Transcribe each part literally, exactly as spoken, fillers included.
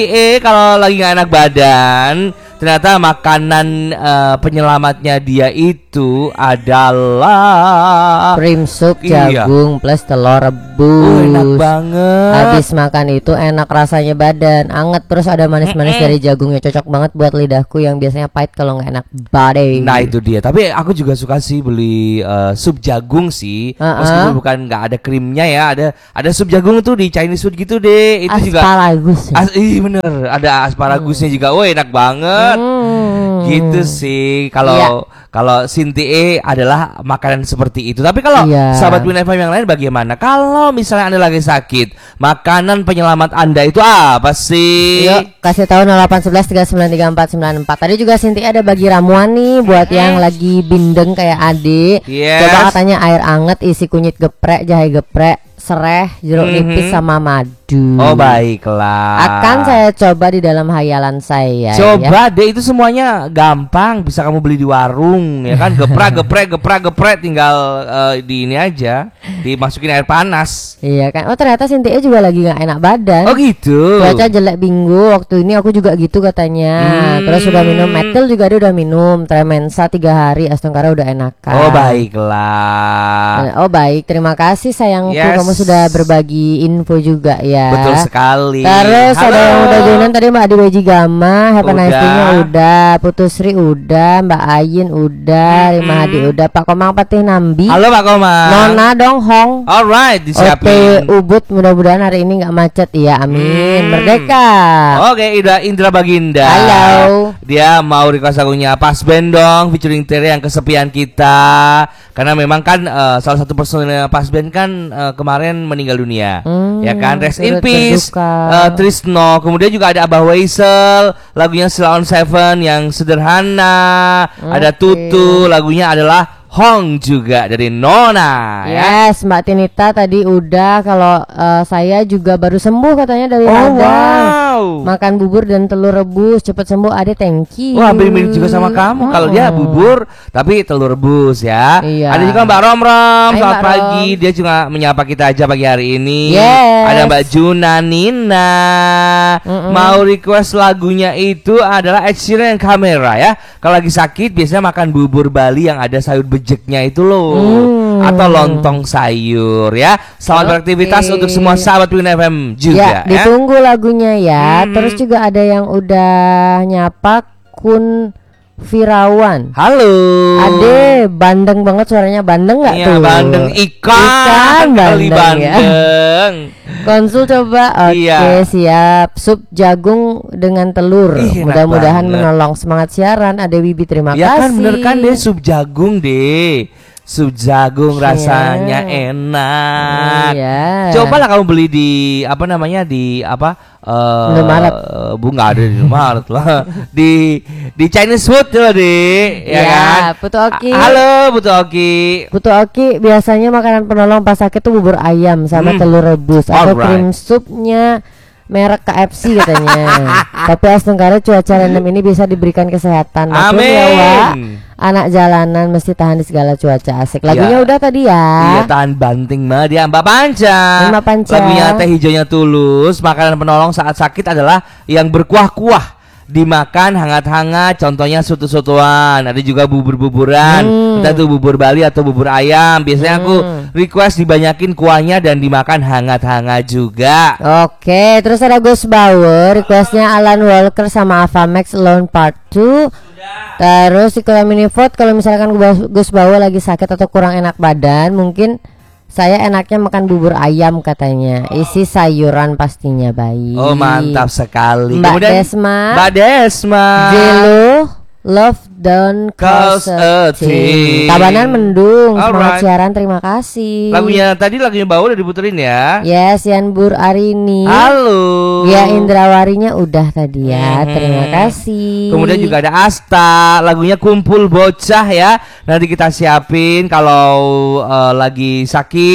Eh kalau lagi nggak enak badan, ternyata makanan uh, penyelamatnya dia itu adalah cream soup iya. jagung plus telur rebus. Oh, enak banget. Habis makan itu enak rasanya badan, anget terus ada manis-manis Mm-mm. dari jagungnya, cocok banget buat lidahku yang biasanya pahit kalau nggak enak badan. Nah itu dia. Tapi aku juga suka sih beli uh, sup jagung sih, uh-uh. meskipun bukan nggak ada krimnya ya. Ada ada sup jagung tuh di Chinese food gitu deh. Itu asparagus juga. As- ih bener. Ada asparagusnya hmm. juga. Wah enak banget. Hmm. Gitu sih. Kalau ya. Kalau Sinti E adalah makanan seperti itu. Tapi kalau ya. Sahabat Win F M yang lain bagaimana? Kalau misalnya Anda lagi sakit, makanan penyelamat Anda itu apa sih? Yuk kasih tahu nol delapan satu satu tiga sembilan tiga empat sembilan empat. Tadi juga Sinti ada bagi ramuan nih buat hmm. yang lagi bindeng kayak adik. Yes. Coba katanya air anget isi kunyit geprek, jahe geprek, sereh, jeruk mm-hmm. nipis sama madu. Oh baiklah. Akan saya coba di dalam hayalan saya. Coba ya. deh, itu semuanya gampang, bisa kamu beli di warung ya kan. Geprek geprek geprek geprek tinggal uh, di ini aja, dimasukin air panas. Iya kan. Oh ternyata Sintia juga lagi nggak enak badan. Oh gitu. Cuaca jelek minggu waktu ini aku juga gitu katanya. Hmm. Terus sudah minum metil juga dia udah minum Tremensa tiga hari, Astungkara udah enakan. Oh baiklah. Oh baik, terima kasih sayangku, yes. kamu sudah berbagi info juga ya. Betul sekali. Terus halo. Ada yang udah joinan tadi Mbak Adi Weji Gama, Happy Nice Day-nya udah, Putusri udah, Mbak Ayin udah, hmm. Rima Hadi udah, Pak Komang Patih Nambi. Halo Pak Komang. Nona dong Hong. Alright, O disiapin. T Ubud mudah-mudahan hari ini nggak macet ya, amin. Hmm. Merdeka. Oke, Ida Indra Baginda. Halo. Dia mau request lagunya Pas Band dong, featuring Tere yang kesepian kita. Karena memang kan uh, salah satu personil Pas Band kan uh, kemarin meninggal dunia. Hmm. Ya kan, rest in peace uh, Trisno. Kemudian juga ada Abah Waisel, lagunya Still on Seven yang sederhana. Okay. Ada Tutu, lagunya adalah Hong juga dari Nona. Yes, ya. Mbak Tinita tadi udah. Kalau uh, saya juga baru sembuh katanya dari oh, radang. Wow. Makan bubur dan telur rebus, cepet sembuh. Ade, thank you. Wah, mirip juga sama kamu. Oh. Kalau dia bubur tapi telur rebus ya. Iya. Ada juga Mbak Rom Rom. Selamat Mbak pagi. Rom. Dia juga menyapa kita aja pagi hari ini. Yes. Ada Mbak Juna Nina. Mm-mm. Mau request lagunya itu adalah Ed Sheeran Kamera ya. Kalau lagi sakit biasanya makan bubur Bali yang ada sayur bejeknya itu loh. Hmm. Atau lontong sayur ya. Selamat okay. beraktivitas untuk semua sahabat Win F M juga ya, ditunggu ya. Lagunya ya. Hmm. Terus juga ada yang udah nyapa Kun Firawan. Halo. Ade, bandeng banget suaranya. Bandeng nggak ya, tuh? Bandeng ikan. Ikan bandeng, bandeng. Ya. Konsul coba. Oke, okay, iya. Siap. Sup jagung dengan telur. Ih, mudah-mudahan menolong. Semangat siaran. Ade Wibi, terima ya kasih. Ya kan bener kan deh, sup jagung deh. Sup jagung yeah. rasanya enak. Yeah. Cobalah kamu beli di apa namanya di apa? Uh, Indomaret. Bunga ada di Indomaret lah. Di di Chinese food tuh deh, ya, ya kan? Putu Oki. Halo Putu Oki. Putu Oki biasanya makanan penolong pas sakit tuh bubur ayam sama hmm. telur rebus atau right. cream supnya merek K F C katanya. Tapi Astungkara cuaca random ini bisa diberikan kesehatan. Amin. Ya, Wak. Anak jalanan mesti tahan di segala cuaca. Asik. Lagunya ya. Udah tadi ya. Iya, tahan banting mah dia Mbak Panca. Mbak Panca. Lagunya Teh Hijaunya Tulus. Makanan penolong saat sakit adalah yang berkuah-kuah, dimakan hangat-hangat, contohnya soto-sotoan. Ada juga bubur-buburan, hmm. entah itu bubur Bali atau bubur ayam. Biasanya hmm. aku request dibanyakin kuahnya dan dimakan hangat-hangat juga. Oke, terus ada Gus Bauer, requestnya Alan Walker sama Avamax Alone Part two. Terus di kolom mini vote, kalau misalkan Gus Bauer lagi sakit atau kurang enak badan, mungkin saya enaknya makan bubur ayam katanya. Isi sayuran pastinya baik. Oh mantap sekali. Mbak Kemudian, Desma Mbak Desma Jelo Love Don't Cause a Thing. Tabanan mendung. Semangat siaran, terima kasih. Lagunya tadi lagunya Bau udah diputerin ya. Yes, Yan Bur Arini. Halo. Ya Indrawarinya udah tadi ya. Hmm. Terima kasih. Kemudian juga ada Asta, lagunya Kumpul Bocah ya. Nanti kita siapin kalau uh, lagi sakit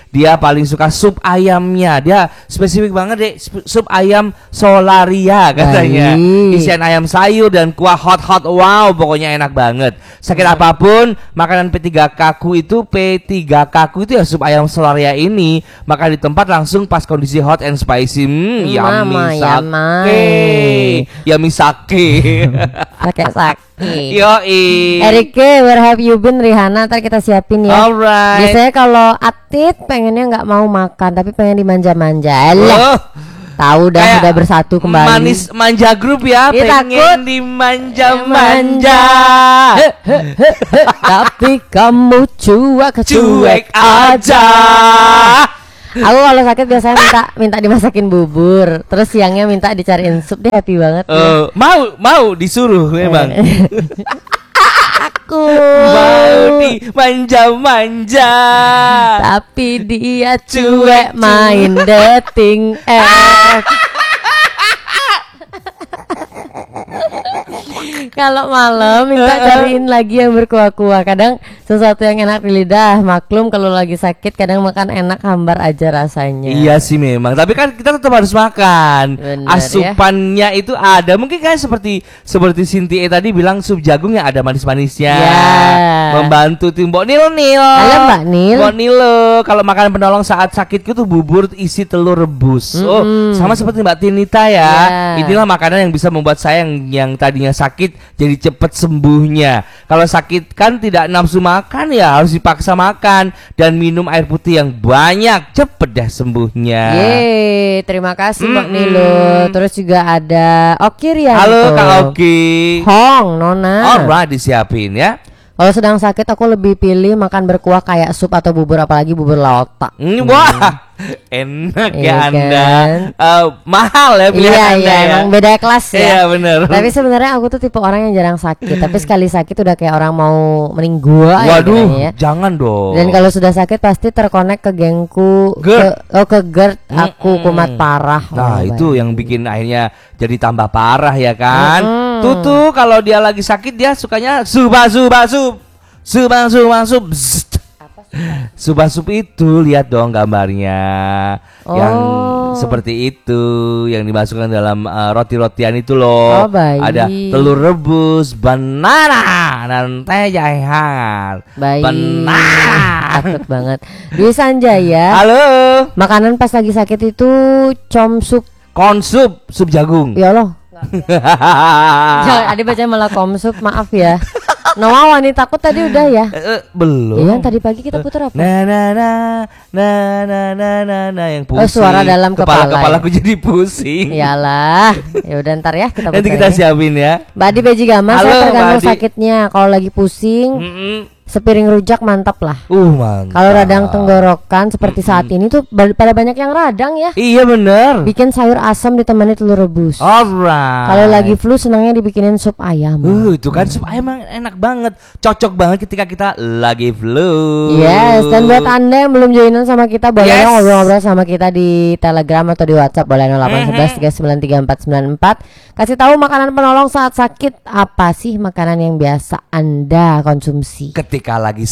dia paling suka sup ayamnya. Dia spesifik banget deh, sp- sup ayam Solaria katanya. Baik. Isian ayam sayur dan kuah hot-hot. Wow, pokoknya enak banget. Sakit apapun, makanan P tiga K ku itu P tiga K ku itu ya sup ayam Solaria ini. Makan di tempat langsung pas kondisi hot and spicy. Hmm, yummy Mama, sake. yummy. Yummy sake. Pakai sake. Yoi. Erike, where have you been? Rihanna, ntar kita siapin ya. Alright. Biasanya kalau Atit pengennya nggak mau makan tapi pengen dimanja-manja. Alah, Oh, tahu dah kayak sudah bersatu kembali. Manis manja grup ya, Iya, pengen takut. dimanja-manja. Tapi kamu cuek Cuek aja. Aku kalau sakit biasanya minta minta dimasakin bubur, terus siangnya minta dicariin sup, dia happy banget. dia. Eh, mau mau disuruh memang. Aku Mau dimanja-manja. tapi dia cuek main dating apps. Kalau malam minta cariin lagi yang berkuah-kuah. Kadang sesuatu yang enak di lidah. Maklum kalau lagi sakit kadang makan enak hambar aja rasanya. Iya sih memang, tapi kan kita tetap harus makan. Bener, Asupannya itu ada. Mungkin kan seperti seperti Cynthia tadi bilang sup jagung yang ada manis-manisnya. Ya. Membantu tim Mbok Nilo Nilo. Halo, Mbak Nil. Mbok Nilo, kalau makanan penolong saat sakitku tuh bubur isi telur rebus. Oh, sama seperti Mbak Tinita ya. Ya. Inilah makanan yang bisa membuat saya yang, yang tadinya sakit jadi cepat sembuhnya. Kalau sakit kan tidak nafsu makan ya harus dipaksa makan dan minum air putih yang banyak, cepet dah sembuhnya. Yeay, terima kasih Mbak Mm-mm. Nilo. Terus juga ada Oki Rianto. Halo Kak Oki. Hong, Nona. Alright, disiapin ya. Kalau sedang sakit aku lebih pilih makan berkuah kayak sup atau bubur, apalagi bubur laota. Hmm, wah, enak Iya ya Anda. kan? Eh, mahal ya pilihan Iya Anda iya, ya. emang beda kelas ya. Iya bener. Tapi sebenarnya aku tuh tipe orang yang jarang sakit. Tapi sekali sakit udah kayak orang mau meninggal. Waduh, ya. jangan dong. Dan kalau sudah sakit pasti terkonek ke gengku, GERD. ke, oh ke GERD, aku Mm-mm. kumat parah. Nah Oh, itu baik. yang bikin akhirnya jadi tambah parah ya kan. Mm-mm. Tutu kalau dia lagi sakit dia sukanya suba suba sub. Suba suba sub. Bzzzt. Suba sup itu lihat dong gambarnya yang Oh. seperti itu yang dimasukkan dalam uh, roti-rotian itu loh. Oh, baik. Ada telur rebus, banana dan teh jahe hangat. Baik. Banana. Takut banget. Dwi Sanjaya. Halo. Makanan pas lagi sakit itu comsup. Konsup sup jagung. Ya Allah. Jangan, Adi baca malah komsup, maaf ya. Noah wanita takut tadi udah ya. Eh, eh, belum. Iya, yang tadi pagi kita putar apa? Na na na na na na na na yang pusing. Oh, suara dalam kepala. Kepalaku jadi pusing. Iyalah. Ya udah ntar ya kita Nanti putar kita ya. siapin ya. Mbak Adi Beji Gama, Halo, saya tergantung Mbak Adi. sakitnya. Kalau lagi pusing, Mm-mm. sepiring rujak mantap lah. Uh mantap. Kalau radang tenggorokan seperti saat ini tuh ba- pada banyak yang radang ya. Iya bener. Bikin sayur asam ditemani telur rebus. Alright. Kalau lagi flu senangnya dibikinin sup ayam. Uh itu kan sup ayam emang enak banget. Cocok banget ketika kita lagi flu. Yes, dan buat Anda yang belum joinan sama kita, boleh Yes. dong ngobrol-ngobrol sama kita di Telegram atau di WhatsApp, boleh nol delapan satu satu tiga sembilan tiga empat sembilan empat. Kasih tahu makanan penolong saat sakit apa sih, makanan yang biasa Anda konsumsi. Ketika lagi